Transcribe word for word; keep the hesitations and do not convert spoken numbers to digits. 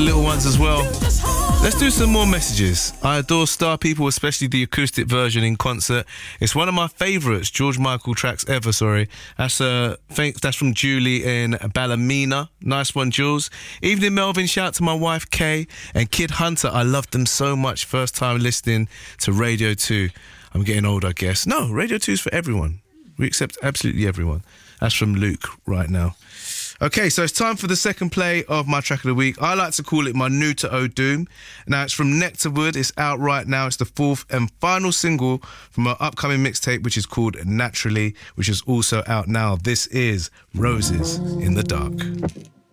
little ones as well. Let's do some more messages. I adore Star People, especially the acoustic version in concert. It's one of my favourites, George Michael tracks ever, sorry. That's uh, that's from Julie in Ballymena. Nice one, Jules. Evening, Melvin. Shout out to my wife, Kay. And Kid Hunter, I loved them so much. First time listening to Radio two. I'm getting old, I guess. No, Radio two is for everyone. We accept absolutely everyone. That's from Luke right now. Okay, so it's time for the second play of my track of the week. I like to call it my new to O'Doom. Now, it's from Nectarwood. It's out right now. It's the fourth and final single from our upcoming mixtape, which is called Naturally, which is also out now. This is Roses in the Dark.